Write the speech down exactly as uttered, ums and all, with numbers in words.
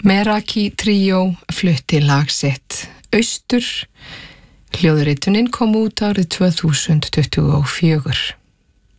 Meraki Trio flutti lag sitt Austur. Hljóðritunin kom út árið tvö þúsund tuttugu og fjögur.